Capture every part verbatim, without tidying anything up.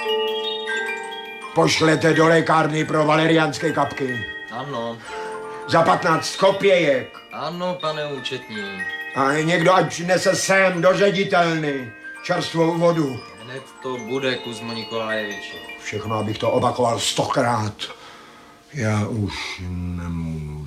Pošlete do lékárny pro valeriánské kapky. Ano. Za patnáct kopějek. Ano, pane účetní. A někdo ať přinese sem do ředitelny čerstvou vodu. Hned to bude, Kuzmo Nikolajeviči. Všechno, abych to opakoval stokrát. Já už nemůžu.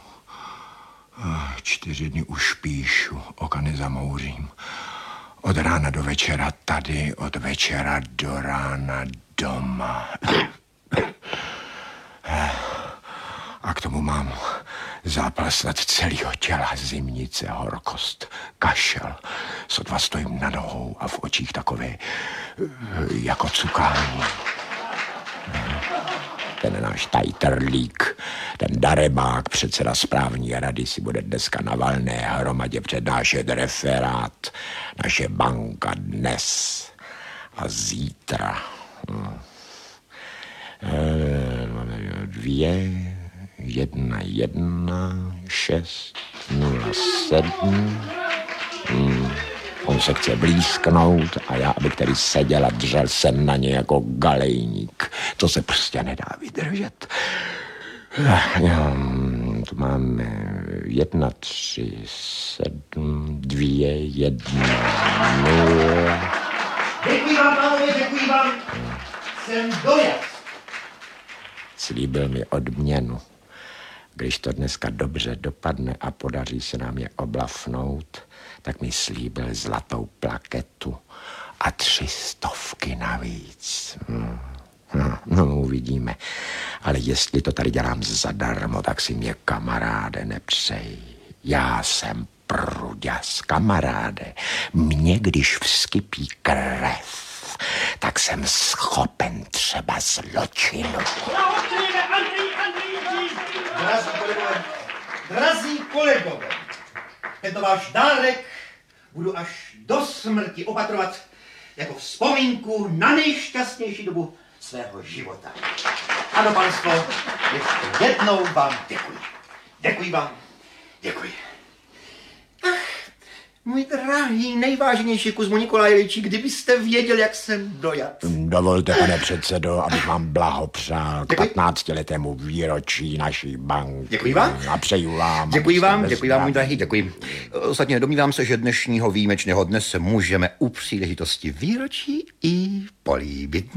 Čtyři dny už píšu, oka nezamouřím. Od rána do večera tady, od večera do rána doma. A k tomu mám zápal snad celého těla, zimnice, horkost, kašel. Sotva stojím na nohou a v očích takové jako cukání. Ten náš tajtrlík, ten darebák, předseda správní rady, si bude dneska na valné hromadě přednášet referát. Naše banka dnes a zítra. Dvě, jedna, jedna, šest, nula, sedm. Hmm. On se chce blízknout a já, abych tady seděl a držel jsem na ně jako galejník. To se prostě nedá vydržet. Já, tu máme jedna, tři, sedm, dvě, jedna, nula. Děkuji vám, pánové, děkuji vám. Jsem dojezd. Slíbil mi odměnu. Když to dneska dobře dopadne a podaří se nám je oblafnout, tak mi slíbil zlatou plaketu a tři stovky navíc. Hmm. No, no, uvidíme. Ale jestli to tady dělám zadarmo, tak si mě, kamaráde, nepřej. Já jsem pruďas, kamaráde. Mně, když vskypí krev, tak jsem schopen třeba zločinu. Drazí kolegové, drazí kolegové, tento váš dárek budu až do smrti opatrovat jako vzpomínku na nejšťastnější dobu svého života. Ano, panstvo, ještě jednou vám děkuji. Děkuji vám, děkuji. Ach, můj drahý, nejváženější Kuzmo Nikolajeviči, kdybyste věděl, jak jsem dojat. Dovolte, pane předsedo, abych vám blahopřál k patnáctiletému výročí naší banky. Děkuji vám. A přeju vám. Děkuji vám, děkuji vám, můj drahý, děkuji. Ostatně domnívám se, že dnešního výjimečného dne se můžeme u příležitosti výročí i políbit.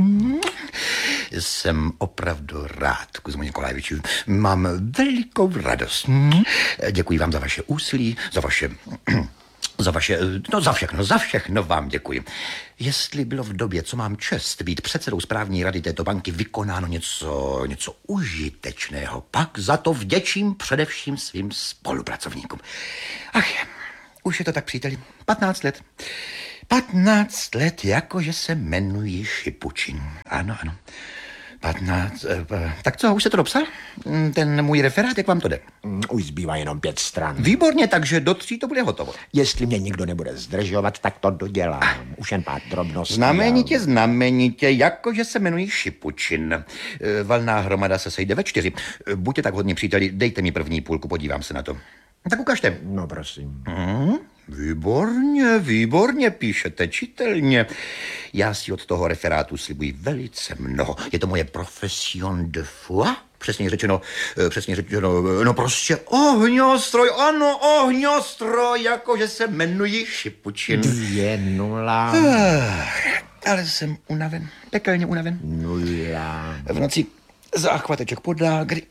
Jsem opravdu rád, Kuzmo Nikolajeviči. Mám velikou radost. Děkuji vám za vaše úsilí, za vaše... Za vaše, no za všechno, za všechno vám děkuji. Jestli bylo v době, co mám čest být předsedou správní rady této banky, vykonáno něco, něco užitečného, pak za to vděčím především svým spolupracovníkům. Ach, už je to tak, příteli, patnáct let. patnáct let, jakože se jmenuji Šipučin. Ano, ano. patnáct, tak co, už se to dopsal? Ten můj referát, jak vám to jde? Už zbývá jenom pět stran. Výborně, takže do tří to bude hotovo. Jestli mě nikdo nebude zdržovat, tak to dodělám. Už jen pár drobností. Znamenitě, znamenitě, jakože se jmenuji Šipučin. Valná hromada se sejde ve čtyři. Buďte tak hodní, příteli, dejte mi první půlku, podívám se na to. Tak ukažte. No, prosím. Hmm, výborně, výborně, píšete čitelně. Já si od toho referátu slibuji velice mnoho. Je to moje profession de foi, přesně řečeno, přesně řečeno, no prostě ohňostroj, ano, ohňostroj, jakože se jmenuji Šipučin. Dvě nula. Ah, ale jsem unaven, pekelně unaven. Nula. V noci záchvateček podál, kdy...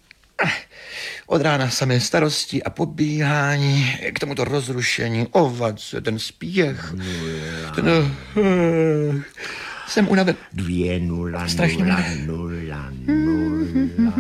Od rána samé starosti a pobíhání, k tomuto rozrušení, ovace, ten spěch. Ten, uh, jsem unaven. Dvě nula, Strašně nula, unaven. nula, nula,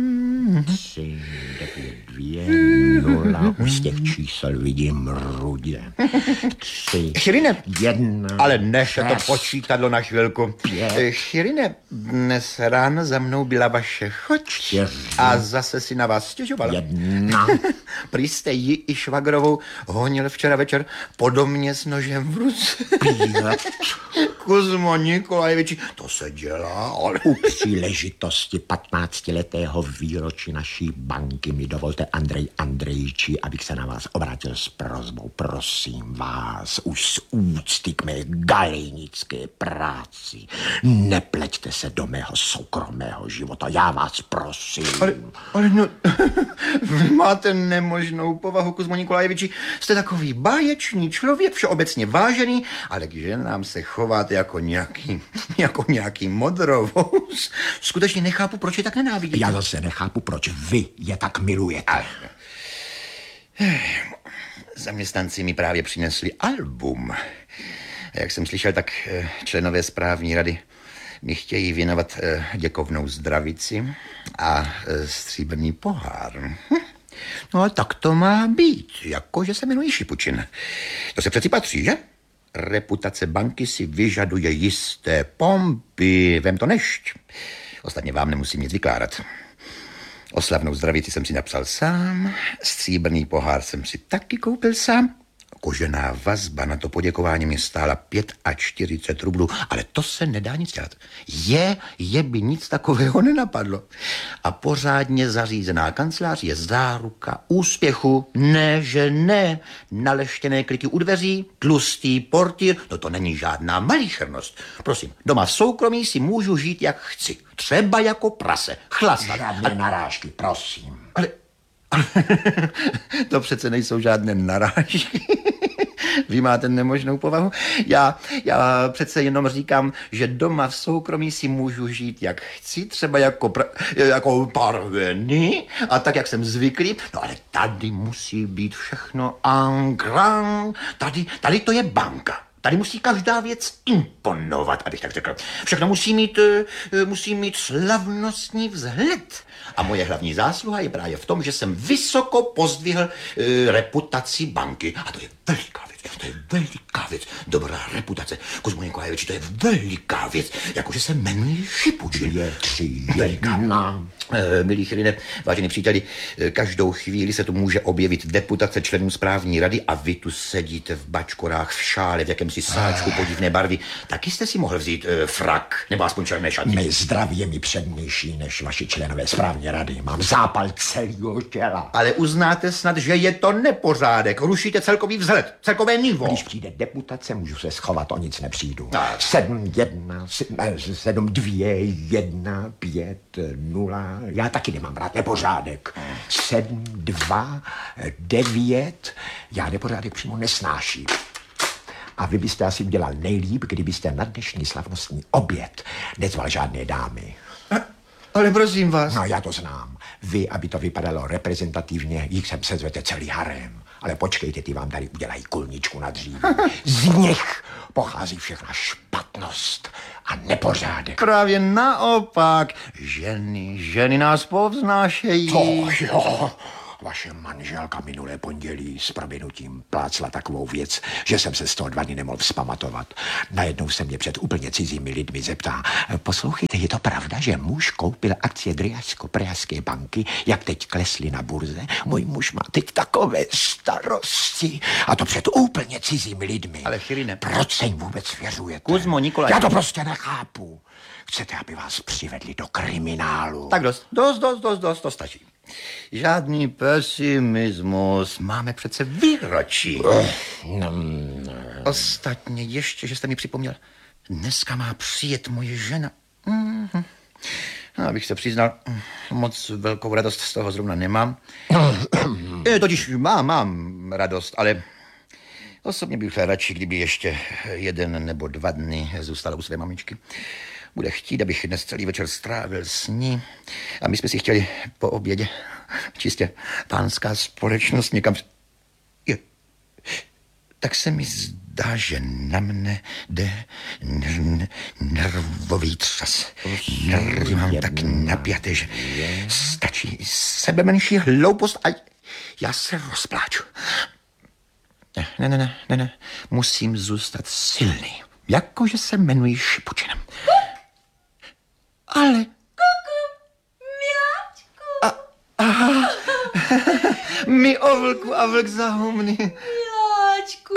tři, devět, dvě, nula. Už z těch čísel vidím rudě. Tři, Chirine, jedna, ale než to šest, počítadlo na chvilku. pět. Chirine, dnes ráno za mnou byla vaše choť čtyři, a zase si na vás stěžovala. jedna. Prý jste ji i švagrovou honil včera večer po domě s nožem v ruce. Pět. Kuzmo Nikolajeviči, to se dělá, ale... U příležitosti patnáctiletého výročí posluchači naší banky, mi dovolte, Andrej Andrejči, abych se na vás obrátil s prosbou. Prosím vás, už z úcty k mé galejnické práci, nepleťte se do mého soukromého života, já vás prosím. Ale, ale no, vy máte nemožnou povahu, Kuzmo Nikolajeviči. Jste takový báječný člověk, všeobecně vážený, ale k ženám se chováte jako nějaký, jako nějaký modrovous. Skutečně nechápu, proč je tak nenávidíte. Já zase nechápu, proč vy je tak milujete. Ale... Zaměstnanci mi právě přinesli album. A jak jsem slyšel, tak členové správní rady mi chtějí věnovat děkovnou zdravici a stříbrný pohár. No a tak to má být, jakože se jmenuji Šipučin. To se přeci patří, že? Reputace banky si vyžaduje jisté pompy, vem to nešť. Ostatně vám nemusím nic vykládat. Oslavnou zdravici jsem si napsal sám, stříbrný pohár jsem si taky koupil sám. Kožená vazba na to poděkování mi stála čtyřicet pět rublů, ale to se nedá nic dělat. Je, je by nic takového nenapadlo. A pořádně zařízená kancelář je záruka úspěchu. Ne, že ne. Naleštěné kliky u dveří, tlustý portýr, no to není žádná malichernost. Prosím, doma v soukromí si můžu žít, jak chci. Třeba jako prase, chlastat. Žádné narážky, prosím. Ale, ale to přece nejsou žádné narážky. Vy máte nemožnou povahu. Já, já přece jenom říkám, že doma v soukromí si můžu žít, jak chci, třeba jako, pra, jako parveny a tak, jak jsem zvyklý. No ale tady musí být všechno en grand. Tady, tady to je banka. Tady musí každá věc imponovat, abych tak řekl. Všechno musí mít, musí mít slavnostní vzhled. A moje hlavní zásluha je právě v tom, že jsem vysoko pozdvihl e, reputaci banky. A to je veliká věc, to je veliká věc. Dobrá reputace. Kuzmo Nikolajeviči, to je veliká věc. Jakože se jmenuji Šipučin. Je tři, jedna. E, milí Chyrine, vážení příteli, e, každou chvíli se tu může objevit deputace členů správní rady a vy tu sedíte v bačkorách, v šále, v jakémsi sáčku podivné barvy. Taky jste si mohl vzít e, frak, nebo aspoň černé šaty. Mé zdraví je mi přednější než vaši členové správní rady. Mám zápal celého těla. Ale uznáte snad, že je to nepořádek. Rušíte celkový vzhled, celkové nivo. Když přijde deputace, můžu se schovat, o nic nepřijdu. Tak. Sedm, jedna, sedm, dvě, jedna, pět, nula. Já taky nemám rád nepořádek. Sedm, dva, devět. Já nepořádek přímo nesnáším. A vy byste asi udělal nejlíp, kdybyste na dnešní slavnostní oběd nezval žádné dámy. Ale prosím vás. No, já to znám. Vy, aby to vypadalo reprezentativně, jich sem sezvete celý harem. Ale počkejte, ty vám tady udělají kulničku na dříví. Z nich pochází všechna špatnost a nepořádek. Právě naopak. Ženy, ženy nás povznášejí. To jo. Vaše manželka minulé pondělí s prominutím plácla takovou věc, že jsem se z toho dva dny nemohl vzpamatovat. Najednou se mě před úplně cizími lidmi zeptá: poslouchejte, je to pravda, že muž koupil akcie Driašsko-Pražské banky, jak teď klesly na burze? Můj muž má teď takové starosti. A to před úplně cizími lidmi. Ale Chyrine, proč se jim vůbec svěřujete? Kuzmo Nikolaj. Já to prostě nechápu. Chcete, aby vás přivedli do kriminálu? Tak dost, dost, dost, dost, dost, to stačí. Žádný pesimismus, máme přece výročí. No, no. Ostatně ještě, že jste mi připomněl, dneska má přijet moje žena. Mm-hmm. Abych se přiznal, moc velkou radost z toho zrovna nemám. e, totiž mám, mám radost, ale osobně bych radši, kdyby ještě jeden nebo dva dny zůstala u své mamičky. Bude chtít, abych dnes celý večer strávil s ní. A my jsme si chtěli po obědě čistě pánská společnost někam... Je. Tak se mi zdá, že na mne jde ner- nervový třas. Nervy mám tak napjaté, že stačí sebe menší hloupost a já se rozpláču. Ne, ne, ne, ne, ne. Musím zůstat silný. Jakože se jmenuji Šipučinem. Ale... Kuku, miláčku. A, aha. Mi o vlku a vlk za humny. Miláčku.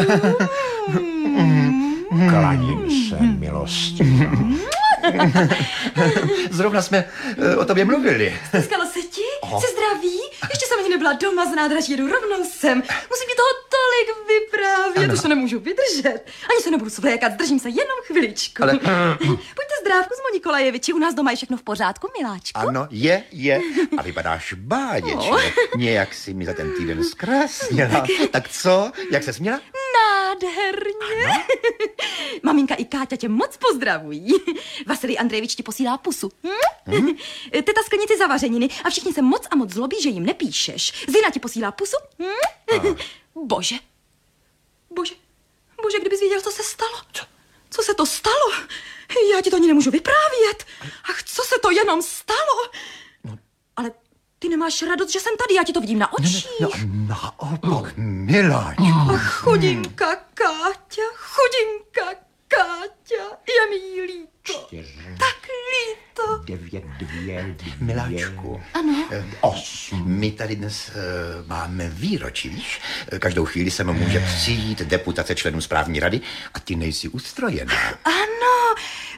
Klaním se, milosti. Zrovna jsme uh, o tobě mluvili. Steskalo se ti? No. Jsi zdravý? Ještě jsem ani nebyla doma z nádraží, jedu rovnou sem. Musím mi toho tolik vyprávět, už to nemůžu vydržet. Ani se nebudu svlékat, zdržím se jenom chviličku. Ale... Pojďte zdrávku, Kuzmo Nikolajeviči, u nás doma je všechno v pořádku, miláčku? Ano, je, je. A vypadáš báječně. No. Nějak si mi za ten týden zkrásněla. Tak co? Jak se směla? Nádherně. Maminka i Káťa tě moc pozdravují. Vasilij Andrejevič ti posílá pusu. Hm? Hmm? Teta sklenici zavařeniny a všichni se moc a moc zlobí, že jim nepíšeš. Zina ti posílá pusu. Hm? Bože. Bože. Bože, kdybys věděl, co se stalo. Co? Co se to stalo? Já ti to ani nemůžu vyprávět. Ach, co se to jenom stalo? No. Ale ty nemáš radost, že jsem tady, já ti to vidím na očích. No, naopak, miláčku. Ach, chudinka Káťa, chudinka Káťa, je mi líto. Tak líto. Devět, dvě, dvě. Miláčku. Ano. Eh, Osm. My tady dnes uh, máme výročí, víš? Každou chvíli se může přijít deputace členů správní rady a ty nejsi ustrojená. Ano,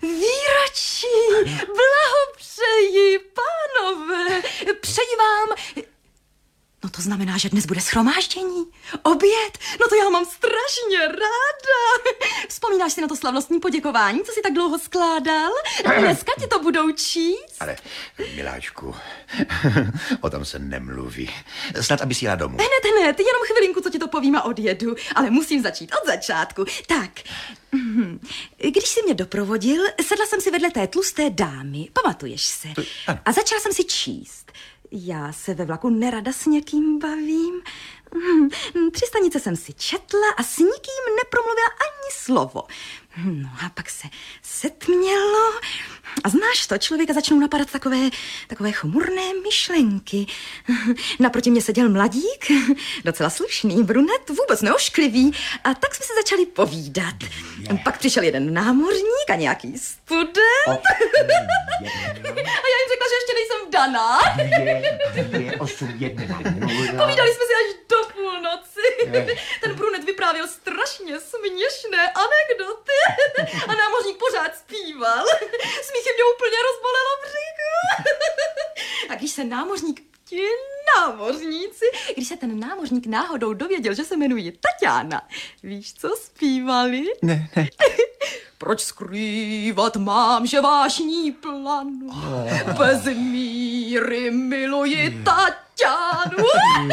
výročí, blahopřeji, pánové, přeji vám... No to znamená, že dnes bude shromáždění, oběd, no to já mám strašně ráda. Vzpomínáš si na to slavnostní poděkování, co si tak dlouho skládal? Dneska ti to budou číst? Ale, miláčku, o tom se nemluví. Snad, aby si jela domů. Hned, hned, jenom chvilinku, co ti to povím a odjedu, ale musím začít od začátku. Tak, mhm. Když jsi mě doprovodil, sedla jsem si vedle té tlusté dámy, pamatuješ se? Ano. A začala jsem si číst. Já se ve vlaku nerada s někým bavím. Hmm, Tři stanice jsem si četla a s nikým nepromluvila ani slovo. No a pak se setmělo a znáš to, člověka začnou napadat takové, takové chmurné myšlenky. Naproti mě seděl mladík, docela slušný, brunet, vůbec neošklivý, a tak jsme se začali povídat. Pak přišel jeden námořník a nějaký student. A já jim řekla, že ještě nejsem vdaná. Dvě, osm, jedna, Povídali jsme si až do půlnoci. Ten brunet vyprávěl strašně směšné anekdoty. A námořník pořád zpíval. Smíchy mě úplně rozbolelo břicho. A když se námořník, ti námořníci, když se ten námořník náhodou dověděl, že se jmenuji Taťána, víš, co zpívali? Ne, ne. Proč skrývat mám, že vášní planu? Bez míry miluji Taťánu.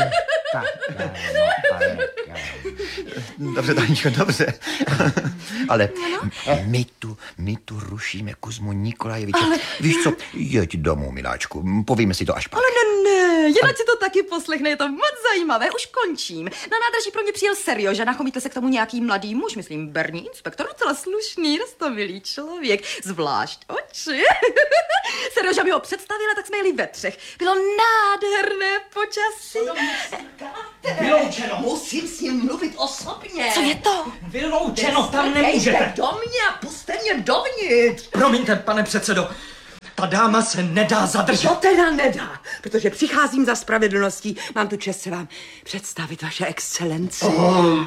Dobře, Taníčko, dobře. Ale my tu, my tu rušíme Kuzmu Nikolajeviče. Ale... Víš co, jeď domů, miláčku, povíme si to až pak. Ale ne, ne, jinak si to taky poslechne, je to moc zajímavé, už končím. Na nádraží pro mě přijel Serjoža, nachomítl se k tomu nějaký mladý muž, myslím berní inspektor, docela slušný, roztomilý člověk, zvlášť oči. Serjoža mi ho představila, tak jsme jeli ve třech. Bylo nádherné počasí. Vyloučeno, musím s ním mluvit osobně. Co je to? Vyloučeno, tam nemůžete. Do mě a puste mě dovnitř. Promiňte, pane předsedo, ta dáma se nedá zadržet. To teda nedá, protože přicházím za spravedlností. Mám tu čest se vám představit, vaše excelenci. Oh.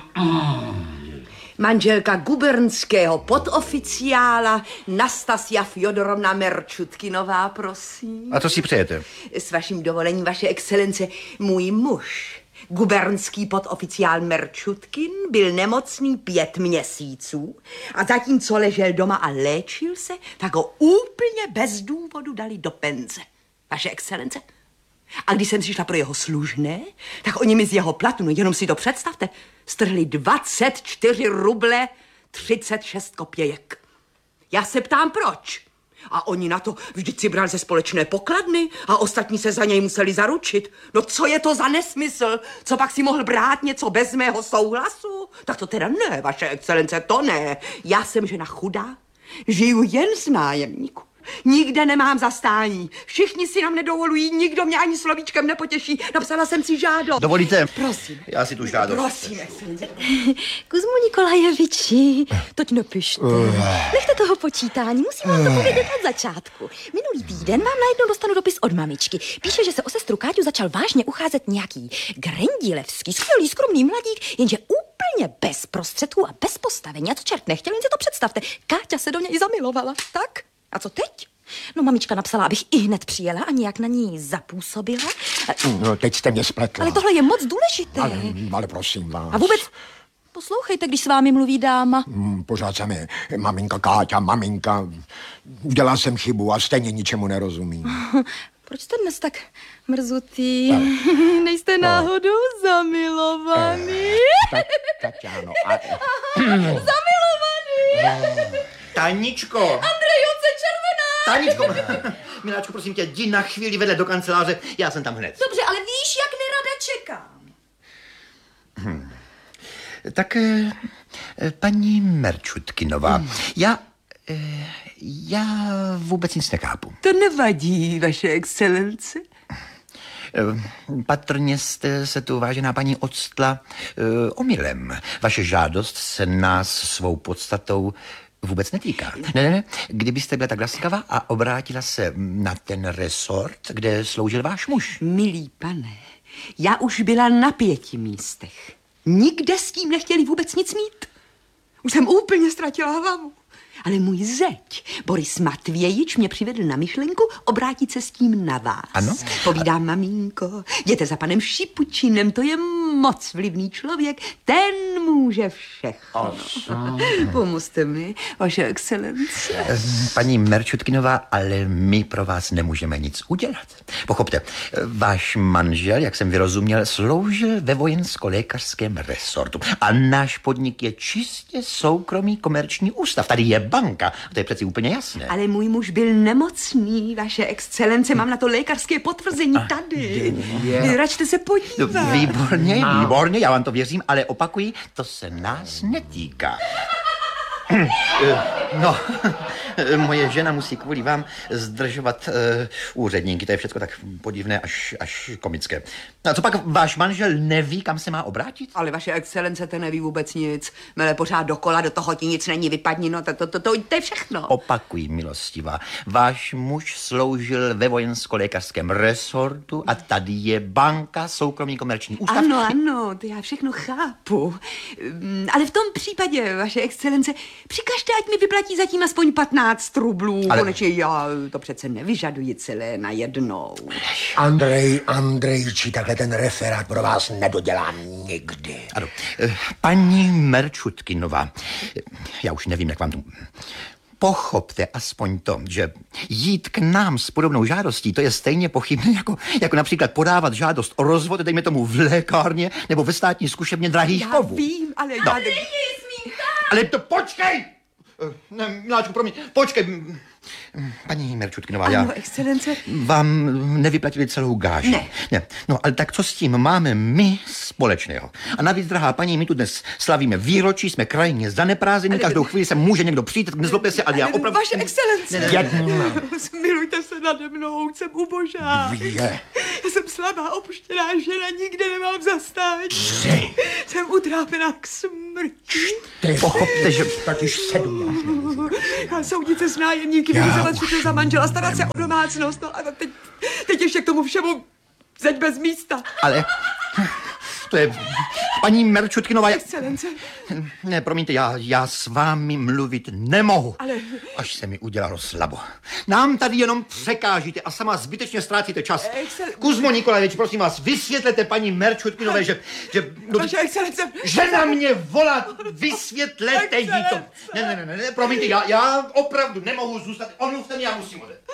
Manželka gubernského podoficiála Nastasia Fjodorovna Merčutkinová, prosím. A co si přejete? S vaším dovolením, vaše excelence, můj muž, gubernský podoficiál Merčutkin, byl nemocný pět měsíců a zatímco ležel doma a léčil se, tak ho úplně bez důvodu dali do penze. Vaše excelence? A když jsem přišla pro jeho služné, tak oni mi z jeho platu, no jenom si to představte, strhli dvacet čtyři ruble třicet šest kopějek. Já se ptám, proč? A oni na to vždyť si brali ze společné pokladny a ostatní se za něj museli zaručit. No co je to za nesmysl? Co pak si mohl brát něco bez mého souhlasu? Tak to teda ne, vaše excelence, to ne. Já jsem žena chudá, žiju jen z nájemníku. Nikde nemám zastání. Všichni si nám nedovolují, nikdo mě ani slovíčkem nepotěší. Napsala jsem si žádost. Dovolíte? Prosím. Já si tu žádost. Prosím, excelence. Kuzmu Nikolajeviči, toť napište. Nechte toho počítání, musím vám to povědět od začátku. Minulý týden vám najednou dostanu dopis od mamičky. Píše, že se o sestru Káťu začal vážně ucházet nějaký Grendilevský, skvělý, skromný mladík, jenže úplně bez prostředků a bez postavení. A co čert nechtěl, jen si to představte. Káťa se do něj zamilovala, tak? A co teď? No, mamička napsala, abych i hned přijela a nějak na ní zapůsobila. No, teď jste mě spletla. Ale tohle je moc důležité. Ale, ale prosím vás. A vůbec, poslouchejte, když s vámi mluví dáma. Hmm, Pořád se mi maminka Káťa, maminka. Udělal jsem chybu a stejně ničemu nerozumím. Proč jste dnes tak mrzutý? Nejste náhodou zamilovaný? Tak, Tatiano, a... Zamilovaný! Taničko! Andrejovce červená! Taničko! Miláčku, prosím tě, jdi na chvíli vedle do kanceláře, já jsem tam hned. Dobře, ale víš, jak nerada čekám. Hmm. Tak, eh, paní Merčutkinová, hmm. já, eh, já vůbec nic nechápu. To nevadí, vaše excelence. Eh, Patrně jste se tu, vážená paní, odstla eh, omylem. Vaše žádost se nás svou podstatou vůbec netýká. Ne, ne, ne. Kdybyste byla tak laskava a obrátila se na ten resort, kde sloužil váš muž. Milý pane, já už byla na pěti místech. Nikde s tím nechtěli vůbec nic mít. Už jsem úplně ztratila hlavu. Ale můj zeď, Boris Matvějič, mě přivedl na myšlenku obrátit se s tím na vás. Ano? Povídám, maminko, jděte za panem Šipučinem, to je moc vlivný člověk, ten může všechno. Pomozte mi, vaše excelence. Paní Merčutkinová, ale my pro vás nemůžeme nic udělat. Pochopte, váš manžel, jak jsem vyrozuměl, sloužil ve vojensko-lékařském resortu a náš podnik je čistě soukromý komerční ústav. Tady je banka, to je přeci úplně jasné. Ale můj muž byl nemocný, vaše excelence, mám na to lékařské potvrzení tady. Račte se podívat. Výborně, výborně, já vám to věřím, ale opakuji, to se nás netýká. No, moje žena musí kvůli vám zdržovat uh, úředníky, to je všechno tak podivné až, až komické. A co pak váš manžel neví, kam se má obrátit? Ale vaše excelence, to neví vůbec nic. Mele pořád dokola, do toho ti nic není, vypadni, no to, to, to, to, to je všechno. Opakuji, milostivá, váš muž sloužil ve vojensko-lékařském resortu a tady je banka, soukromý komerční ústav. Ano, ano, to já všechno chápu. Mm, Ale v tom případě, vaše excelence, přikažte, ať mi vyplatí zatím aspoň patnáct rublů. Ale... Konečně já to přece nevyžaduji celé najednou. Andrej, Andrejči, takhle ten referát pro vás nedodělám nikdy. Ano, eh, paní Merčutkinová, já už nevím, jak vám to... Pochopte aspoň to, že jít k nám s podobnou žádostí, to je stejně pochybné, jako, jako například podávat žádost o rozvod, dejme tomu v lékárně nebo ve státní zkušebně drahých Já kovů. vím, ale No. já... Ale to počkej! Eh, Ne, Miláčku, promiň, počkej. Paní Merčutkinová, já... Ano, excelence. Vám nevyplatili celou gáži. Ne. ne. No, ale tak co s tím máme my společného? A navíc, drahá paní, my tu dnes slavíme výročí, jsme krajně zaneprázdnění, každou chvíli se může někdo přijít, nezlobte se, ale já opravdu... Vaše excelence. Ne, ne, ne. Smilujte se nade mnou, jsem ubožá. Je. Já jsem slabá, opuštěná žena, nikde nemám zastání. Jsem utrápená k smrti. Ty Pochopte, že... tak již sedm. Já soudit se s nájemníky, Já vyřizovat už všechno za manžela, starat se o domácnost. No a teď, teď ještě k tomu všemu zeď bez místa. Ale... To je... Paní Merčutkinová... já- Excelence. Ne, promiňte, já, já s vámi mluvit nemohu. Ale- Až se mi udělalo slabo. Nám tady jenom překážíte a sama zbytečně ztrácíte čas. Excel- Kuzmo Nikolajevič, prosím vás, vysvětlete paní Merčutkinové, že... že no, Vaše excelence. že na mě volá, vysvětlete jí to. Excelence. Ne, ne, ne, ne, ne, promiňte, já, já opravdu nemohu zůstat. Omluvte mě, já musím odejít.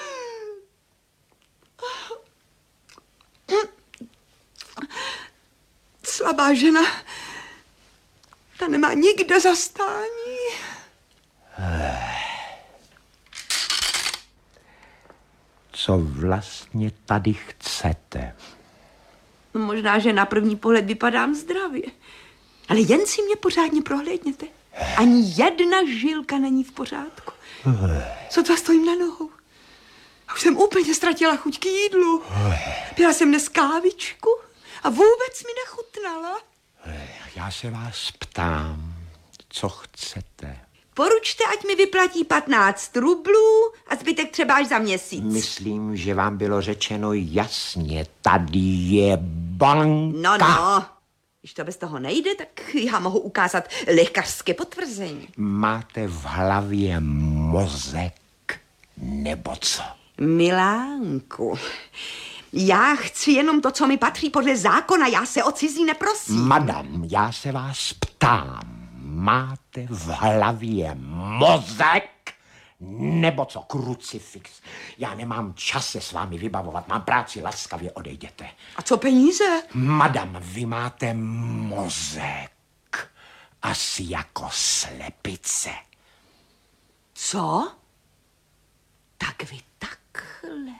Slabá žena, ta nemá nikde zastání. Co vlastně tady chcete? No, možná, že na první pohled vypadám zdravě. Ale jen si mě pořádně prohlédněte. Ani jedna žilka není v pořádku. Sotva stojím na nohou. A už jsem úplně ztratila chuť k jídlu. Pila jsem dnes kávičku a vůbec mi nechutnala. Já se vás ptám, co chcete? Poručte, ať mi vyplatí patnáct rublů a zbytek třeba až za měsíc. Myslím, že vám bylo řečeno jasně, tady je banka. No, no. Když to bez toho nejde, tak já mohu ukázat lékařské potvrzení. Máte v hlavě mozek. nebo co? Milánku, já chci jenom to, co mi patří podle zákona, já se o cizí neprosím. Madam, já se vás ptám, máte v hlavě mozek? Nebo co, krucifix? Já nemám čas se s vámi vybavovat, mám práci, laskavě odejděte. A co peníze? Madam, vy máte mozek, asi jako slepice. Co? Tak vy takhle.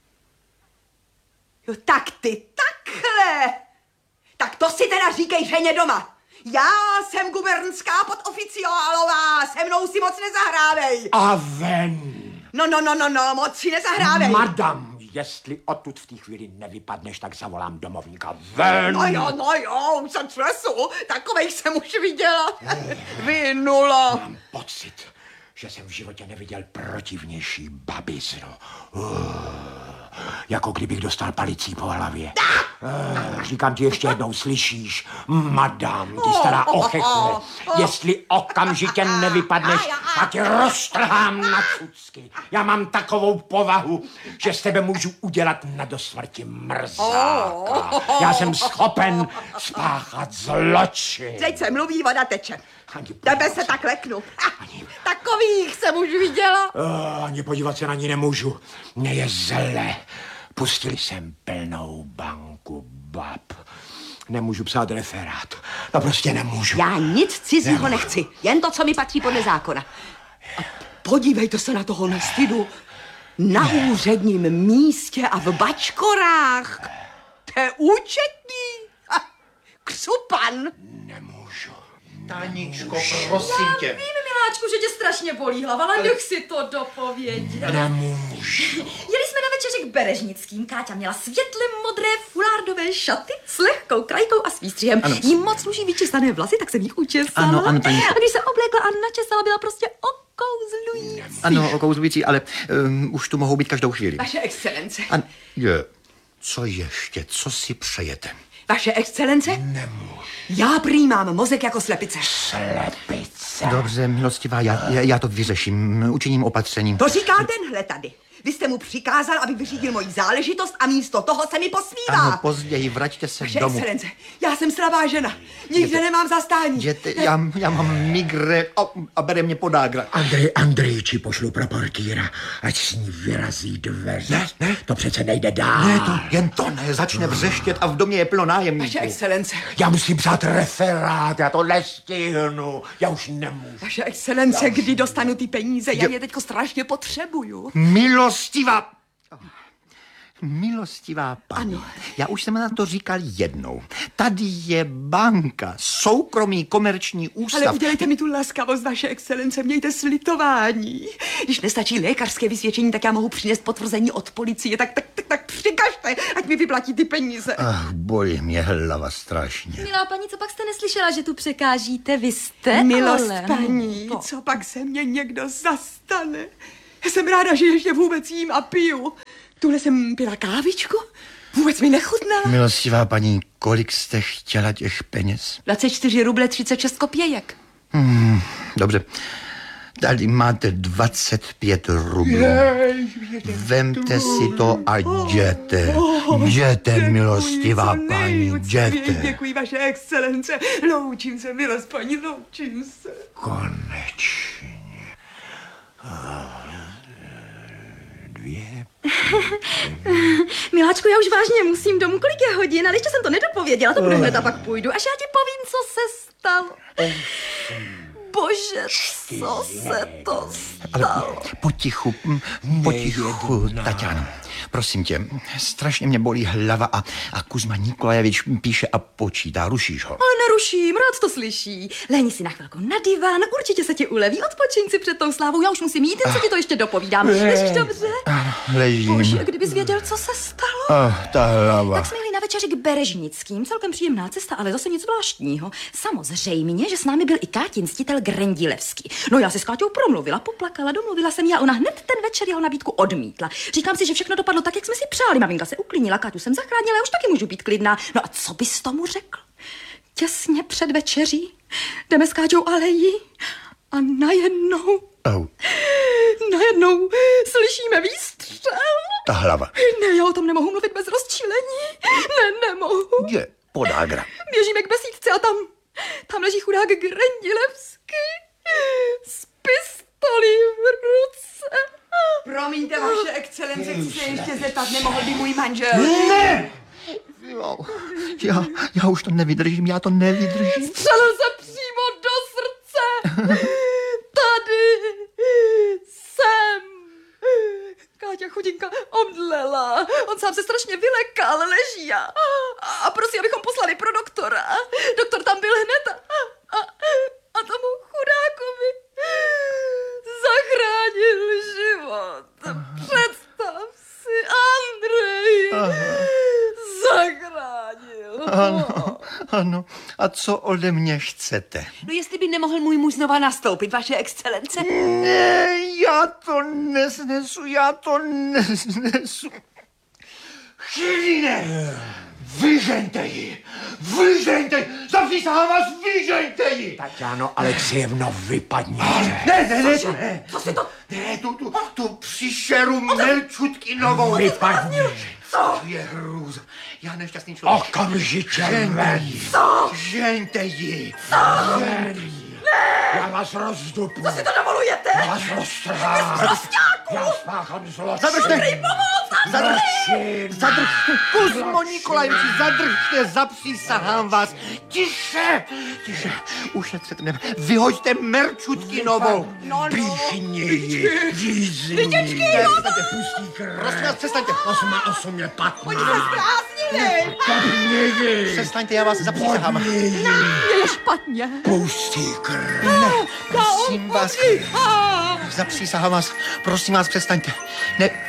Jo, tak ty takhle. Tak to si teda říkej ženě doma. Já jsem gubernská podoficiálová, se mnou si moc nezahrávej. A ven. No, no, no, no, no, moc si nezahrávej. Madam, jestli odtud v té chvíli nevypadneš, tak zavolám domovníka. Ven. No jo, no jo, už jsem třesu, takovejch jsem už viděla. Vy nula. Mám pocit, že jsem v životě neviděl protivnější babizno. Uh, jako kdybych dostal palicí po hlavě. Uh, říkám ti ještě jednou, slyšíš? Madam, ty stará ochechne. Jestli okamžitě nevypadneš, tak tě roztrhám na cucky. Já mám takovou povahu, že z tebe můžu udělat na dosmrti mrzáka. Já jsem schopen spáchat zločin. Teď se mluví, voda teče. Ani Tebe podívat se tak leknu. Ani... Takových jsem už viděla. Uh, ani podívat se na ní nemůžu. Mně je zle. Pustili jsem plnou banku bab. Nemůžu psát referát. No prostě nemůžu. Já nic cizího Nemůžu. nechci. Jen to, co mi patří podle zákona. A podívejte se na toho nestydu. Na úředním místě a v bačkorách. To je účetní. Ha, křupan. Nemůžu. Táničko, prosím tě. Vím, miláčku, že tě strašně bolí hlava, ale nech si to dopovědět. Nemůžu. Jeli jsme na večeři k Berežnickým. Káťa měla světle modré fulárdové šaty s lehkou krajkou a s výstřihem. Jí moc sluší vyčesané vlasy, tak jsem jich učesala. Ano, ano, paní. A když se oblékla a načesala, byla prostě okouzlující. Ano, okouzlující, ale um, už tu mohou být každou chvíli. Vaše excelence. An- je. Co ještě? Co si přejete? Vaše excelence? Nemůžu. Já prý mám mozek jako slepice. Slepice. Dobře, milostivá, já, já, já to vyřeším, učiním opatření. To říká tenhle tady. Vy jste mu přikázal, aby vyřídil moji záležitost a místo toho se mi posmívá. Ano, později, vraťte se Vaše domů. excelence, já jsem slabá žena. Nikde nemám zastání. Jděte, já, já mám migre a, a bere mě podágra. Andrej Andrejči pošlu pro portýra, ať s ní vyrazí dveře. Ne, ne. To přece nejde dál. Ne, to, jen to ne, začne vřeštět a v domě je plno Vaše nájemníků. excelence, Já musím psát referát, já to nestihnu. Já už nemůžu. vaše excelence, kdy dostanu ty peníze, já je teďko strašně potřebuju. Milostivá... Milostivá paní, Ano. já už jsem na to říkal jednou. Tady je banka, soukromý komerční ústav. Ale udělejte mi tu laskavost, vaše excelence, mějte slitování. Když nestačí lékařské vysvědčení, tak já mohu přinést potvrzení od policie, tak, tak, tak, tak přikažte, ať mi vyplatí ty peníze. Ach, bolí mě hlava strašně. Milá paní, co pak jste neslyšela, že tu překážíte? Vy jste, Milost ale... paní, No. co pak se mě někdo zastane? Já jsem ráda, že ještě vůbec jím a piju. Tuhle jsem pila kávičku, vůbec mi nechutnala. Milostivá paní, kolik jste chtěla těch peněz? dvacet čtyři ruble třicet šest kopějek. Hmm, dobře. Tady máte dvacet pět rublů. Vemte si to a jděte. Jděte, milostivá Děkuji, paní, nejúctivěji jděte. Děkuji, vaše excelence. Loučím se, milost paní, loučím se. Konečně. Dvě. Miláčku, já už vážně musím domů, kolik je hodin, ale ještě jsem to nedopověděla, to budu hned a pak půjdu, až já ti povím, co se stalo. Bože, co se to Ale stalo? potichu, hm, potichu, Tatiano. Prosím tě, strašně mě bolí hlava a, a Kuzma Nikolajevič píše a počítá. Rušíš ho? Ale neruším, rád to slyší. Lehni si na chvilku na diván, určitě se ti uleví, odpočiň si před tou slávou, já už musím jít, jen co ti to ještě dopovídám. Ležíš dobře? Ležím. Bože, kdybys věděl, co se stalo. Oh, ta hlava. Tak jsme jeli na večeři k Berežnickým, celkem příjemná cesta, ale zase nic zvláštního. Samozřejmě, že s námi byl i Kátin ctitel Grendilevský. No já se s Káťou promluvila, poplakala, domluvila jsem já, ona hned ten večer jeho nabídku odmítla. Říkám si, že všechno dopadlo tak, jak jsme si přáli. Maminka se uklidnila, Káťu jsem zachránila, já už taky můžu být klidná. No a co bys tomu řekl? Těsně před večeří jdeme s Káťou alejí a najednou Oh. najednou slyšíme výstřel. Ta hlava. Ne, já o tom nemohu mluvit bez rozčílení. Ne, nemohu. Je podágra. Běžíme k besídce a tam, tam leží chudák Grendilevský s pistolí v ruce. Promiňte, vaše excelence, chci se ještě zeptat, nemohl by můj manžel? Ne! Jo, já, já už to nevydržím, já to nevydržím. Střelil se přímo do srdce. Tady jsem. Káťa chudinka omdlela. On sám se strašně vylekal, leží a, a prosí, abychom poslali pro doktora. Doktor tam byl hned a, a, a tomu chudákovi zachránil život. Představ si, Andrej. Zachránil. Ano, ano. A co ode mě chcete? No jestli by nemohl můj muž znova nastoupit, vaše excelence? Ne, já to nesnesu, já to nesnesu. Chvíline! Vyžeňte ji! Vyžeňte ji! Zapřísahám vás, vyžeňte ji! Tatiano Alexejevno, vypadni. Ne, ne, ne, ne, ne. Co si to... Ne, tu, tu, tu příšeru Melčutkinovou. Vypadni. Co? Je hrůza. Já nešťastný člověk. Okamžitě Žeňte ven. ji. Žeňte ji. Já vás rozdupnu. Co si to dovolujete? Já vás roztrhám. Já spáchám zločin. Zadržte. Zločin. Zadržte, Kuzmo Nikolajeviči, zadržte, zapřísahám vás. Tiše, tiše, ušetřete nebe. Vyhoďte Merčutkinovou. No, no. Píchni ji, jízni. Vytěčky, Pustí krev. Prosím vás, přestaňte. Osma, osm je patnáct. Oni se zbláznili. Padni ji. Přestaňte, já vás zapřísahám. Padni ji. Mně je špatně. Pustí krev. Prosím vás, zapřísahám vás. Prosím vás, přestaňte. Ne,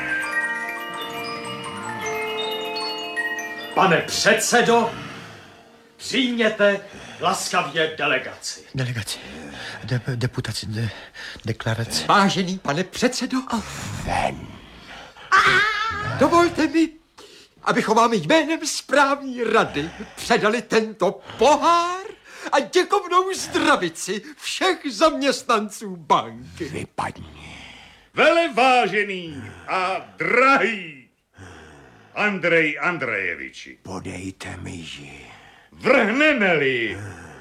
Pane předsedo, přijměte laskavě delegaci. delegaci, de, deputaci, de, deklaraci. Vážený pane předsedo, ven. Dovolte mi, abychom vám jménem správní rady předali tento pohár a děkovnou zdravici všech zaměstnanců banky. Vypadni. Velevážený a drahý Andrej Andrejeviči, Podejte mi ji. vrhneme-li uh,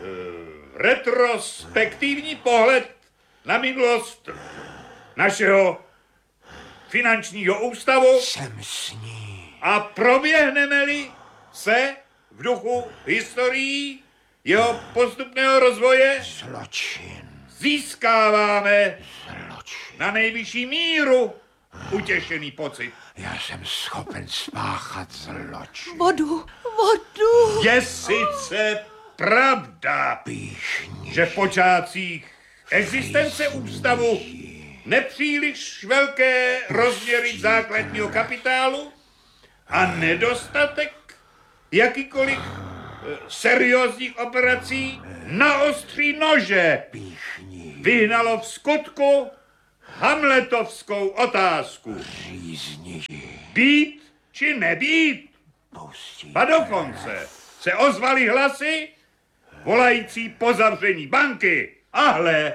retrospektivní pohled na minulost našeho finančního ústavu Jsem s ní. a proběhneme-li se v duchu historií jeho postupného rozvoje, Zločin. získáváme Zločin. na nejvyšší míru utěšený pocit. Já jsem schopen spáchat zločin. Vodu, vodu. Je sice pravda, Píšni. že v počátcích existence ústavu nepříliš velké rozměry základního kapitálu a nedostatek jakýkoliv eh, seriózních operací na ostří nože Píšni. vyhnalo v skutku hamletovskou otázku. Řízni ji. Být či nebýt? Pustí. A dokonce se ozvaly hlasy volající po zavření banky. A hle,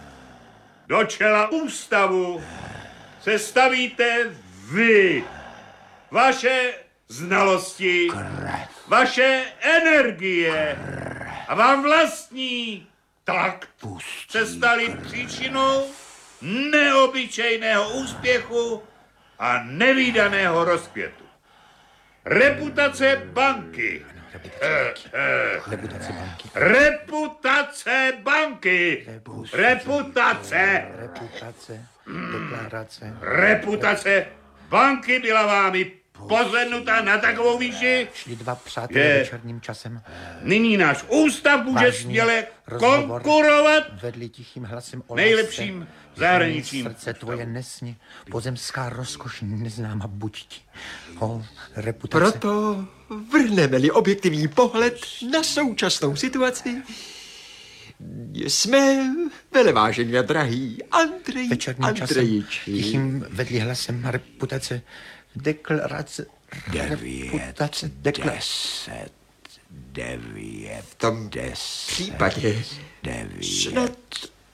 do čela ústavu se stavíte vy. Vaše znalosti, vaše energie a vám vlastní takt se staly příčinou neobyčejného úspěchu a nevídaného rozkvětu. Reputace banky. Eh, eh. Reputaci banky. Reputace banky. Reputace. Reputace, deklarace. Reputace banky byla vámi pozvednuta na takovou výši. Šli dva přátelé Je. večerním časem. Nyní náš ústav může Vážný směle rozhovor konkurovat vedli tichým hlasem o nejlepším lásce, zahraničním srdce tvoje nesni, pozemská rozkoš neznáma buď ti. O, reputace. Proto vrhneme-li objektivní pohled na současnou situaci, jsme velevážení a drahý Andrej Večerním časem Andrejiči. tichým vedli hlasem reputace, deklarace, Devět. reputace, deklarace. Deset. Devět. V tom Deset. případě Devět. snad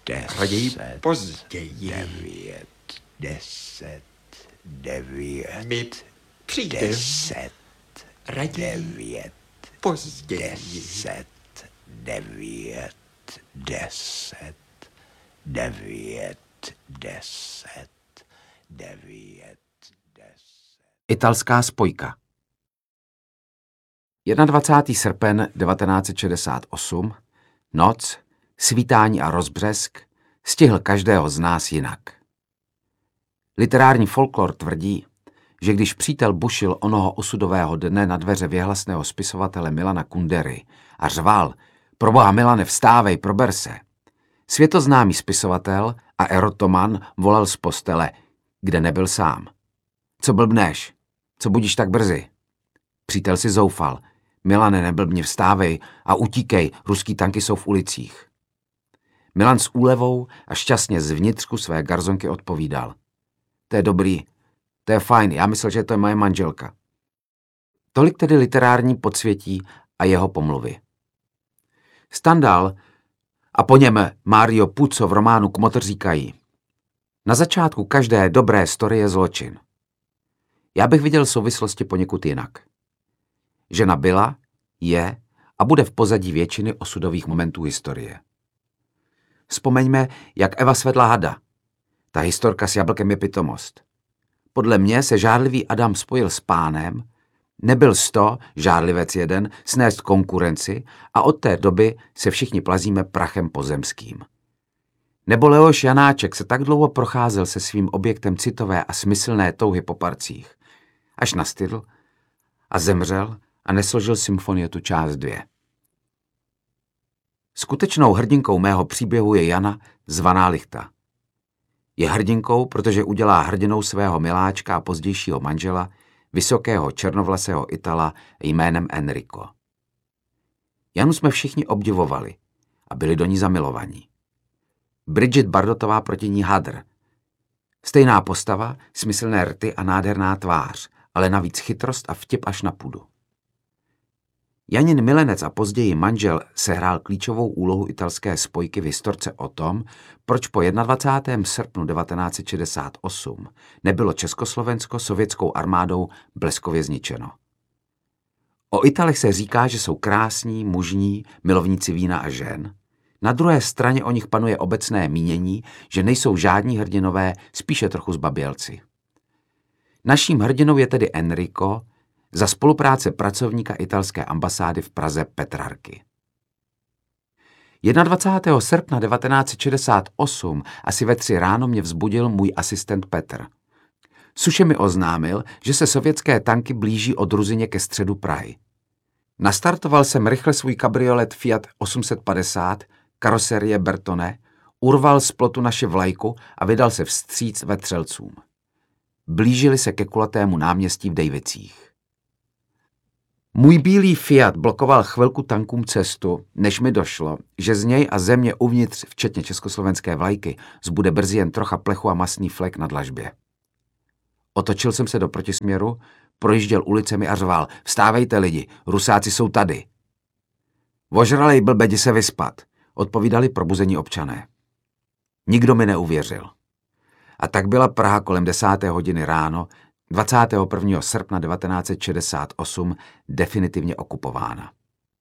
Raději deset, později. devět, deset, devět, My přijdeme deset, raději devět, později. deset, devět, deset, devět, deset, devět, deset. Italská spojka. dvacátého prvního srpen devatenáct set šedesát osm, noc, svítání a rozbřesk, stihl každého z nás jinak. Literární folklor tvrdí, že když přítel bušil onoho osudového dne na dveře věhlasného spisovatele Milana Kundery a řval: "Proboha Milane, vstávej, prober se!" Světoznámý spisovatel a erotoman volal z postele, kde nebyl sám. "Co blbneš? Co budíš tak brzy?" Přítel si zoufal: "Milane, neblbni, vstávej a utíkej, ruský tanky jsou v ulicích." Milan s úlevou a šťastně zvnitřku své garzonky odpovídal: "To je dobrý, to je fajn, já myslel, že to je moje manželka." Tolik tedy literární podsvětí a jeho pomluvy. Stendhal a po něm Mario Puzo v románu Kmotr říkají: "Na začátku každé dobré story je zločin." Já bych viděl souvislosti poněkud jinak. Žena byla, je a bude v pozadí většiny osudových momentů historie. Vzpomeňme, jak Eva svedla hada. Ta historka s jablkem je pitomost. Podle mě se žárlivý Adam spojil s Pánem, nebyl sto, žárlivec jeden, snést konkurenci a od té doby se všichni plazíme prachem pozemským. Nebo Leoš Janáček se tak dlouho procházel se svým objektem citové a smyslné touhy po parcích, až nastydl a zemřel a nesložil symfonietu část dvě. Skutečnou hrdinkou mého příběhu je Jana zvaná Lichta. Je hrdinkou, protože udělá hrdinou svého miláčka a pozdějšího manžela, vysokého černovlasého Itala jménem Enrico. Janu jsme všichni obdivovali a byli do ní zamilovaní. Bridget Bardotová proti ní hadr. Stejná postava, smyslné rty a nádherná tvář, ale navíc chytrost a vtip až na půdu. Janin milenec a později manžel sehrál klíčovou úlohu italské spojky v historce o tom, proč po dvacátého prvního srpnu devatenáct set šedesát osm nebylo Československo sovětskou armádou bleskově zničeno. O Italech se říká, že jsou krásní, mužní, milovníci vína a žen. Na druhé straně o nich panuje obecné mínění, že nejsou žádní hrdinové, spíše trochu zbabělci. Naším hrdinou je tedy Enrico, za spolupráce pracovníka italské ambasády v Praze Petrarky. dvacátého prvního srpna devatenáct set šedesát osm asi ve tři ráno mě vzbudil můj asistent Petr. Suše mi oznámil, že se sovětské tanky blíží od Ruzyně ke středu Prahy. Nastartoval jsem rychle svůj kabriolet Fiat osm set padesát, karoserie Bertone, urval z plotu naši vlajku a vydal se vstříc vetřelcům. Blížili se ke kulatému náměstí v Dejvicích. Můj bílý Fiat blokoval chvilku tankům cestu, než mi došlo, že z něj a země uvnitř, včetně československé vlajky, zbude brzy jen trocha plechu a masný flek na dlažbě. Otočil jsem se do protisměru, projížděl ulicemi a řval: "Vstávejte lidi, Rusáci jsou tady." "Ožralej blbe, jdi se vyspat," odpovídali probuzení občané. Nikdo mi neuvěřil. A tak byla Praha kolem desáté hodiny ráno dvacátého prvního srpna devatenáct set šedesát osm definitivně okupována.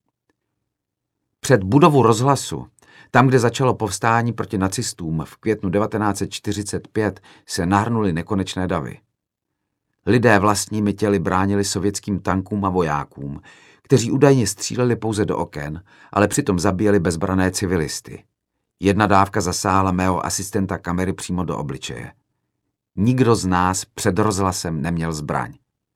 Před budovu Rozhlasu, tam, kde začalo povstání proti nacistům v květnu devatenáct set čtyřicet pět, se nahrnuly nekonečné davy. Lidé vlastními těly bránili sovětským tankům a vojákům, kteří údajně stříleli pouze do oken, ale přitom zabíjeli bezbrané civilisty. Jedna dávka zasáhla mého asistenta kamery přímo do obličeje. Nikdo z nás před Rozhlasem neměl zbraň.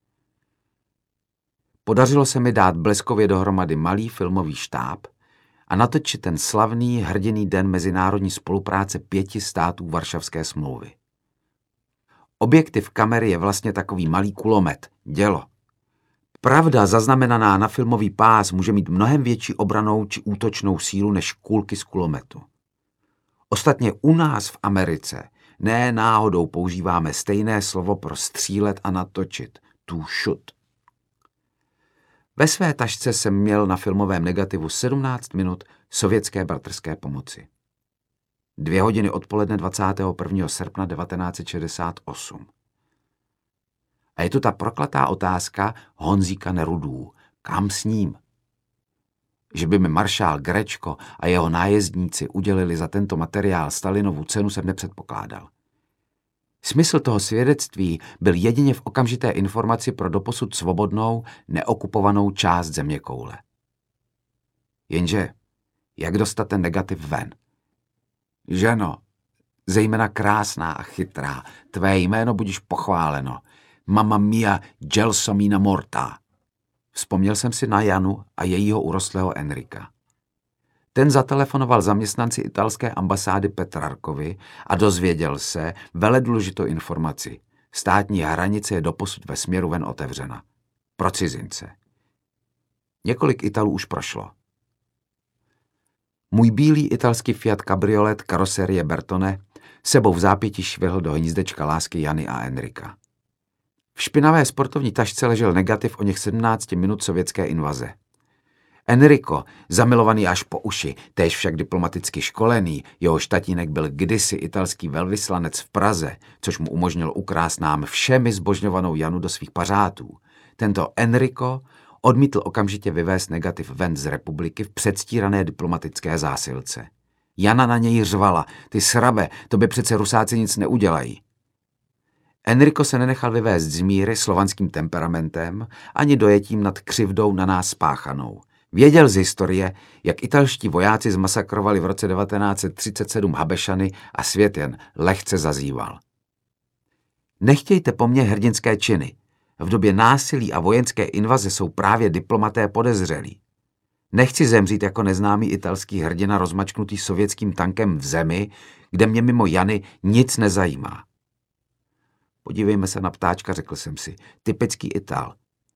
Podařilo se mi dát bleskově dohromady malý filmový štáb a natočit ten slavný hrdinný den mezinárodní spolupráce pěti států Varšavské smlouvy. Objektiv kamery je vlastně takový malý kulomet, dělo. Pravda zaznamenaná na filmový pás může mít mnohem větší obranou či útočnou sílu než kulky z kulometu. Ostatně u nás v Americe ne náhodou používáme stejné slovo pro střílet a natočit, to shoot. Ve své tašce jsem měl na filmovém negativu sedmnáct minut sovětské bratrské pomoci. Dvě hodiny odpoledne dvacátého prvního srpna devatenáct set šedesát osm. A je tu ta prokletá otázka Honzíka Nerudů. Kam s ním? Že by mi maršál Grečko a jeho nájezdníci udělili za tento materiál Stalinovu cenu, jsem nepředpokládal. Smysl toho svědectví byl jedině v okamžité informaci pro doposud svobodnou, neokupovanou část zeměkoule. Jenže, jak dostat ten negativ ven? Ženo, zejména krásná a chytrá, tvé jméno budiš pochváleno. Mamma mia gelsomina morta. Vzpomněl jsem si na Janu a jejího urostlého Enrika. Ten zatelefonoval zaměstnanci italské ambasády Petrarkovi a dozvěděl se veledůležitou informaci. Státní hranice je doposud ve směru ven otevřena. Pro cizince. Několik Italů už prošlo. Můj bílý italský Fiat kabriolet karoserie Bertone sebou v zápěti švihl do hnízdečka lásky Jany a Enrika. V špinavé sportovní tašce ležel negativ o něch sedmnáct minut sovětské invaze. Enrico, zamilovaný až po uši, též však diplomaticky školený, jehož tatínek byl kdysi italský velvyslanec v Praze, což mu umožnilo ukrást nám všemi zbožňovanou Janu do svých pařátů. Tento Enrico odmítl okamžitě vyvést negativ ven z republiky v předstírané diplomatické zásilce. Jana na něj řvala, ty srabe, to by přece Rusáci nic neudělají. Enrico se nenechal vyvést z míry slovanským temperamentem ani dojetím nad křivdou na nás spáchanou. Věděl z historie, jak italští vojáci zmasakrovali v roce devatenáct set třicet sedm Habešany a svět jen lehce zazýval. Nechtějte po mně hrdinské činy. V době násilí a vojenské invaze jsou právě diplomaté podezřelí. Nechci zemřít jako neznámý italský hrdina rozmačknutý sovětským tankem v zemi, kde mě mimo Jany nic nezajímá. Podívejme se na ptáčka, řekl jsem si, typický Ital.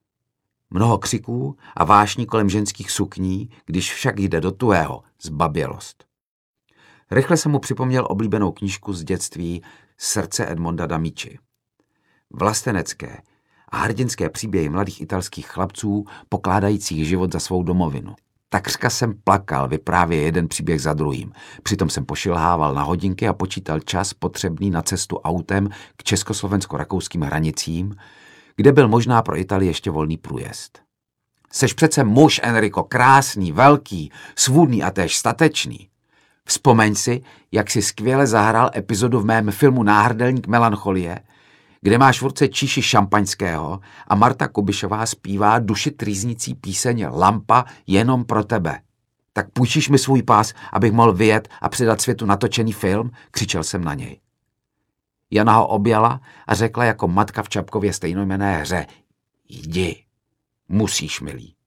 Mnoho křiků a vášní kolem ženských sukní, když však jde do tuhého, zbabělost. Rychle jsem mu připomněl oblíbenou knížku z dětství Srdce Edmonda D'Amici. Vlastenecké a hrdinské příběhy mladých italských chlapců pokládajících život za svou domovinu. Takřka jsem plakal, vyprávěl jeden příběh za druhým. Přitom jsem pošilhával na hodinky a počítal čas potřebný na cestu autem k československo-rakouským hranicím, kde byl možná pro Itálii ještě volný průjezd. Seš přece muž, Enrico, krásný, velký, svůdný a též statečný. Vzpomeň si, jak si skvěle zahrál epizodu v mém filmu Náhrdelník melancholie, kde máš v ruce číši šampaňského a Marta Kubišová zpívá duši trýznící píseň Lampa jenom pro tebe. Tak půjčíš mi svůj pás, abych mohl vyjet a předat světu natočený film? Křičel jsem na něj. Jana ho objala a řekla jako matka v Čapkově stejnojmenné hře: Jdi, musíš, milý.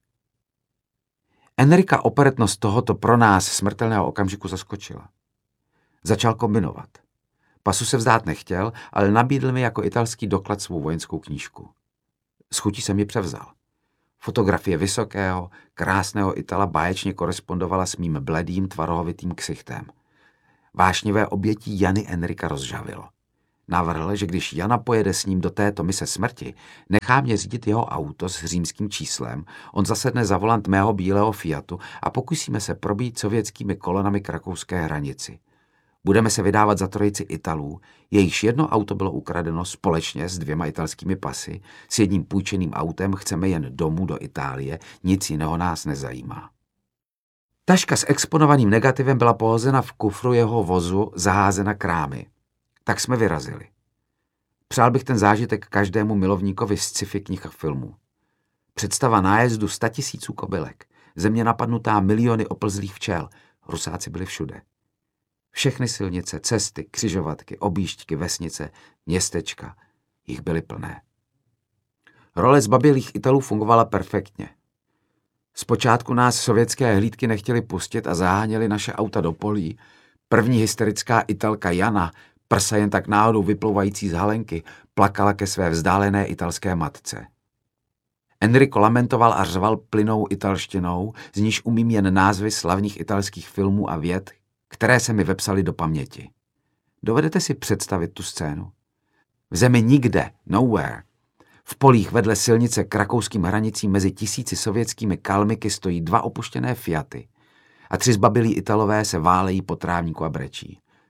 Enrika operetnost tohoto pro nás smrtelného okamžiku zaskočila. Začal kombinovat. Pasu se vzdát nechtěl, ale nabídl mi jako italský doklad svou vojenskou knížku. S chutí jsem ji převzal. Fotografie vysokého, krásného Itala báječně korespondovala s mým bledým, tvarohovitým ksichtem. Vášnivé obětí Jany Enrika rozžavilo. Navrhl, že když Jana pojede s ním do této mise smrti, nechá mě řídit jeho auto s římským číslem, on zasedne za volant mého bílého Fiatu a pokusíme se probít sovětskými kolonami k rakouské hranici. Budeme se vydávat za trojici Italů, jejichž jedno auto bylo ukradeno společně s dvěma italskými pasy, s jedním půjčeným autem chceme jen domů do Itálie, nic jiného nás nezajímá. Taška s exponovaným negativem byla pohozena v kufru jeho vozu, zaházena krámy. Tak jsme vyrazili. Přál bych ten zážitek každému milovníkovi sci-fi knih a filmů. Představa nájezdu statisíců kobylek, země napadnutá miliony oplzlých včel, Rusáci byli všude. Všechny silnice, cesty, křižovatky, objížďky, vesnice, městečka, jich byly plné. Role zbabělých Italů fungovala perfektně. Zpočátku nás sovětské hlídky nechtěli pustit a zaháněli naše auta do polí. První hysterická Italka Jana, prsa jen tak náhodou vyplouvající z halenky, plakala ke své vzdálené italské matce. Enrico lamentoval a řval plynou italštinou, z níž umím jen názvy slavných italských filmů a vět, které se mi vepsaly do paměti. Dovedete si představit tu scénu? V zemi nikde, nowhere. V polích vedle silnice k rakouským hranicím mezi tisíci sovětskými kalmiky stojí dva opuštěné Fiaty a tři zbabělí Italové se válejí po trávníku a brečí.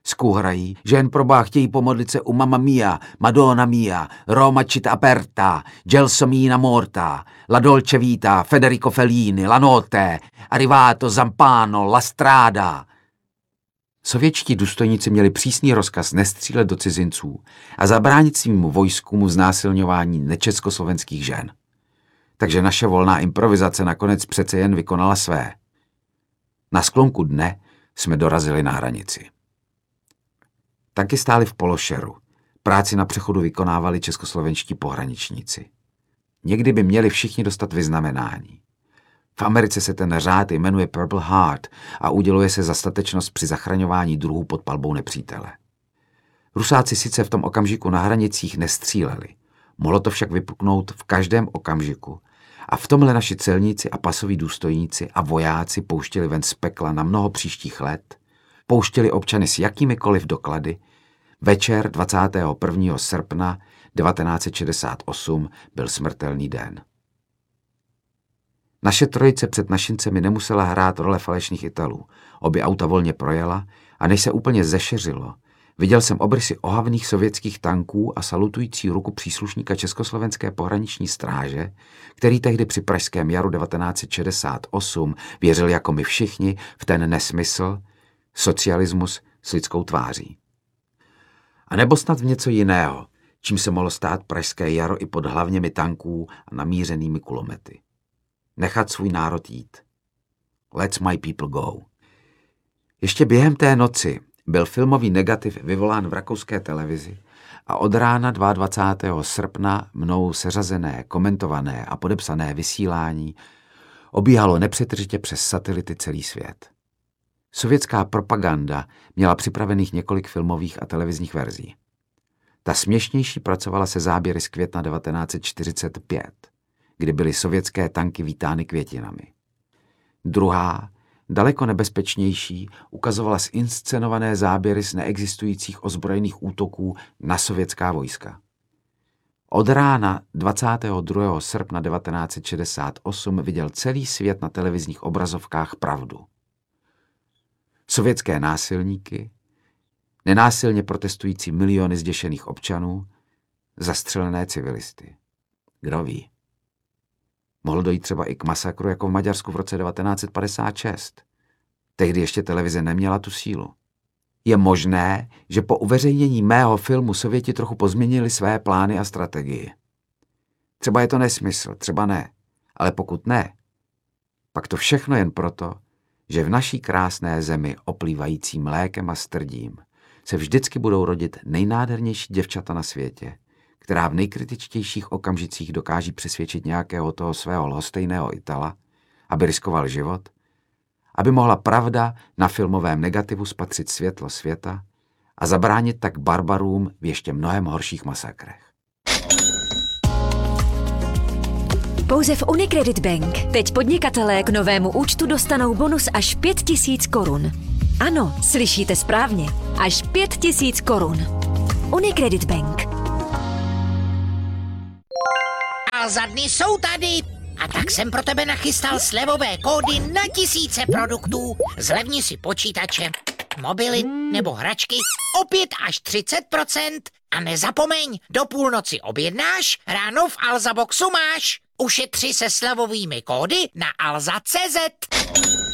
Skůhrají, že jen probá chtějí pomodlit se u Mamma Mia, Madonna Mia, Roma città aperta, Gelsomina morta, La Dolce Vita, Federico Fellini, La Notte, Arrivato, Zampano, La Strada. Sovětští důstojníci měli přísný rozkaz nestřílet do cizinců a zabránit svým vojskům v znásilňování nečeskoslovenských žen. Takže naše volná improvizace nakonec přece jen vykonala své. Na sklonku dne jsme dorazili na hranici. Tanky stály v pološeru. Práci na přechodu vykonávali českoslovenští pohraničníci. Někdy by měli všichni dostat vyznamenání. V Americe se ten řád jmenuje Purple Heart a uděluje se za statečnost při zachraňování druhů pod palbou nepřítele. Rusáci sice v tom okamžiku na hranicích nestříleli, mohlo to však vypuknout v každém okamžiku a v tomhle naši celníci a pasoví důstojníci a vojáci pouštěli ven z pekla na mnoho příštích let, pouštěli občany s jakýmikoliv doklady. Večer dvacátého prvního srpna devatenáct set šedesát osm byl smrtelný den. Naše trojice před Našincemi nemusela hrát role falešných Italů. Obě auta volně projela a než se úplně zešeřilo, viděl jsem obrysy ohavných sovětských tanků a salutující ruku příslušníka Československé pohraniční stráže, který tehdy při pražském jaru devatenáct set šedesát osm věřil jako my všichni v ten nesmysl, socialismus s lidskou tváří. A nebo snad v něco jiného, čím se mohlo stát pražské jaro i pod hlavněmi tanků a namířenými kulomety. Nechat svůj národ jít. Let's my people go. Ještě během té noci byl filmový negativ vyvolán v rakouské televizi a od rána dvacátého druhého srpna mnou seřazené, komentované a podepsané vysílání obíhalo nepřetržitě přes satelity celý svět. Sovětská propaganda měla připravených několik filmových a televizních verzí. Ta směšnější pracovala se záběry z května devatenáct set čtyřicet pět, kdy byly sovětské tanky vítány květinami. Druhá, daleko nebezpečnější, ukazovala zinscenované záběry z neexistujících ozbrojených útoků na sovětská vojska. Od rána dvacátého druhého srpna devatenáct set šedesát osm viděl celý svět na televizních obrazovkách pravdu. Sovětské násilníky, nenásilně protestující miliony zděšených občanů, zastřelené civilisty. Kdo ví? Mohlo dojít třeba i k masakru jako v Maďarsku v roce devatenáct set padesát šest. Tehdy ještě televize neměla tu sílu. Je možné, že po uveřejnění mého filmu Sověti trochu pozměnili své plány a strategii. Třeba je to nesmysl, třeba ne. Ale pokud ne, pak to všechno jen proto, že v naší krásné zemi oplývající mlékem a strdím se vždycky budou rodit nejnádhernější děvčata na světě, která v nejkritičtějších okamžicích dokáží přesvědčit nějakého toho svého lhostejného Itala, aby riskoval život, aby mohla pravda na filmovém negativu spatřit světlo světa a zabránit tak barbarům v ještě mnohem horších masakrech. Pouze v Unicredit Bank teď podnikatelé k novému účtu dostanou bonus až pět tisíc korun. Ano, slyšíte správně, až pět tisíc korun. Unicredit Bank. A za dny jsou tady. A tak jsem pro tebe nachystal slevové kódy na tisíce produktů. Zlevni si počítače, mobily nebo hračky o pět až třicet procent. A nezapomeň, do půlnoci objednáš, ráno v Alza Boxu máš. Ušetři se slevovými kódy na alza tečka cé zet.